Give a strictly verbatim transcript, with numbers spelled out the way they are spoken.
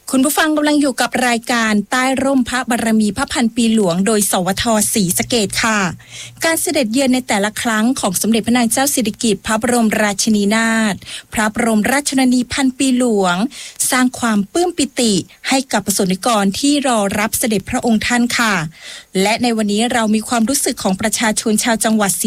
คุณผู้ฟังกำลังอยู่กับรายการใต้ร่มพระบารมีพระพันปีหลวงโดยสวทศรีสะเกษค่ะการเสด็จเยือนในแต่ละครั้งของสมเด็จพระนางเจ้าสิริกิติ์พระบรมราชินีนาถพระบรมราชชนนีพันปีหลวงสร้างความปลื้มปิติให้กับประสบนิกรที่รอรับเสด็จพระองค์ท่านค่ะและในวันนี้เรามีความรู้สึกของประชาชนชาวจังหวัดศรี